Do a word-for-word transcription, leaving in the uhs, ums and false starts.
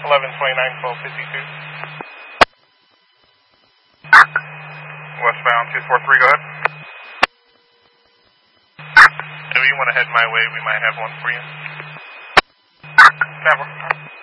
eleven twenty-nine, twelve fifty-two. Westbound two four three, go ahead. If you want to head my way, we might have one for you. Never.